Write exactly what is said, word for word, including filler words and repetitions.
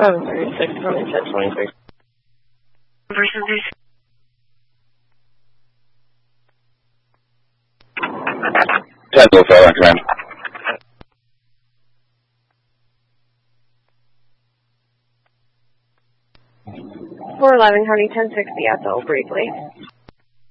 seven thirty-six, County ten twenty-three. Versus this. ten oh five on command. four eleven, County ten sixty, S O, briefly.